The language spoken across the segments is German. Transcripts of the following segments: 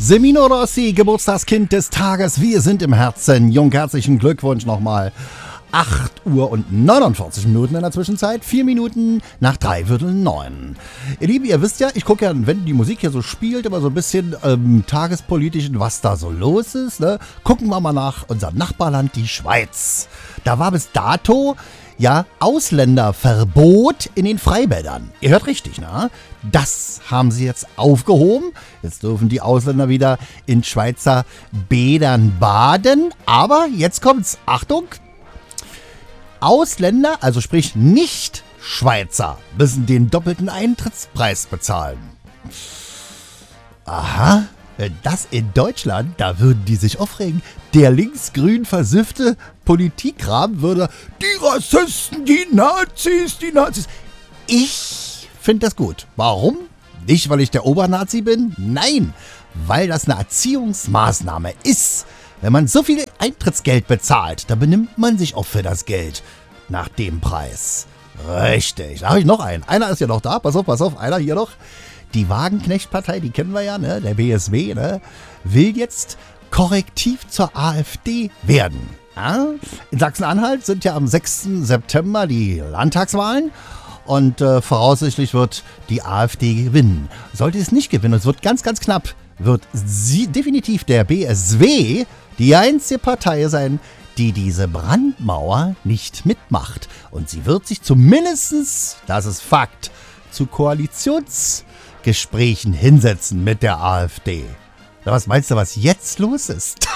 Semino Rossi, Geburtstagskind des Tages. Wir sind im Herzen. Jung, herzlichen Glückwunsch nochmal. 8 Uhr und 49 Minuten in der Zwischenzeit. 4 Minuten nach 8:45. Ihr Lieben, ihr wisst ja, ich gucke ja, wenn die Musik hier so spielt, immer so ein bisschen tagespolitischen, was da so los ist. Ne? Gucken wir mal nach unserem Nachbarland, die Schweiz. Da war bis dato ja Ausländerverbot in den Freibädern. Ihr hört richtig, ne? Das haben sie jetzt aufgehoben. Jetzt dürfen die Ausländer wieder in Schweizer Bädern baden. Aber jetzt kommt's. Achtung! Ausländer, also sprich Nicht-Schweizer, müssen den doppelten Eintrittspreis bezahlen. Aha, das in Deutschland, da würden die sich aufregen. Der linksgrün versiffte Politikrahmen würde die Rassisten, die Nazis. Ich finde das gut. Warum? Nicht, weil ich der Obernazi bin? Nein, weil das eine Erziehungsmaßnahme ist. Wenn man so viel Eintrittsgeld bezahlt, dann benimmt man sich auch für das Geld nach dem Preis. Richtig. Da habe ich noch einen. Einer ist ja noch da. Pass auf. Einer hier noch. Die Wagenknecht-Partei, die kennen wir ja, ne? Der BSW, ne? Will jetzt Korrektiv zur AfD werden. Ja? In Sachsen-Anhalt sind ja am 6. September die Landtagswahlen. Und voraussichtlich wird die AfD gewinnen. Sollte es nicht gewinnen, es wird ganz, ganz knapp, wird sie definitiv der BSW die einzige Partei sein, die diese Brandmauer nicht mitmacht. Und sie wird sich zumindest, das ist Fakt, zu Koalitionsgesprächen hinsetzen mit der AfD. Na, was meinst du, was jetzt los ist?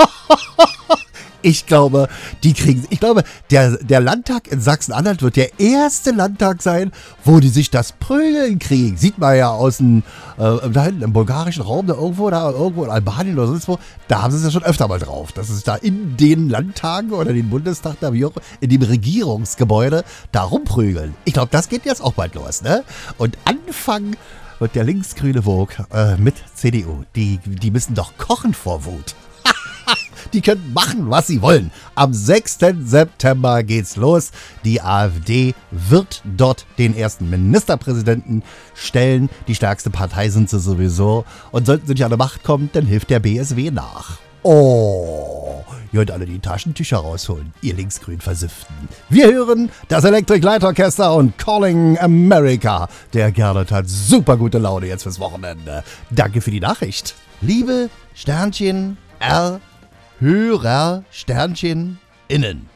Ich glaube, der Landtag in Sachsen-Anhalt wird der erste Landtag sein, wo die sich das Prügeln kriegen. Sieht man ja aus dem, da hinten im bulgarischen Raum, da irgendwo in Albanien oder sonst wo, da haben sie es ja schon öfter mal drauf. Dass es da in den Landtagen oder den Bundestag, da wie auch in dem Regierungsgebäude, da rumprügeln. Ich glaube, das geht jetzt auch bald los, ne? Und anfangen wird der linksgrüne Vogue mit CDU. Die müssen doch kochen vor Wut. Die können machen, was sie wollen. Am 6. September geht's los. Die AfD wird dort den ersten Ministerpräsidenten stellen. Die stärkste Partei sind sie sowieso. Und sollten sie nicht an die Macht kommen, dann hilft der BSW nach. Oh, ihr könnt alle die Taschentücher rausholen, ihr linksgrün Versifften. Wir hören das Electric Light Orchester und Calling America. Der Gernot hat super gute Laune jetzt fürs Wochenende. Danke für die Nachricht. Liebe Sternchen R. Hörer, Sternchen, innen.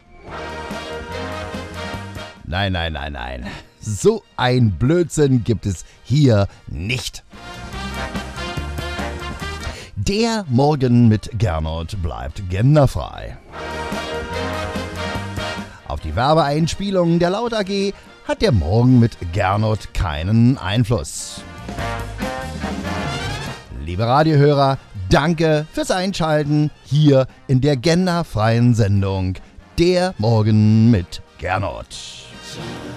Nein. So ein Blödsinn gibt es hier nicht. Der Morgen mit Gernot bleibt genderfrei. Auf die Werbeeinspielungen der Laut AG hat der Morgen mit Gernot keinen Einfluss. Liebe Radiohörer, danke fürs Einschalten hier in der genderfreien Sendung Der Morgen mit Gernot.